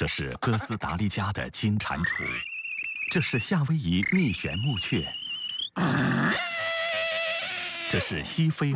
这是哥斯达黎加的金蟾蜍，这是夏威夷蜜旋木雀，这是西非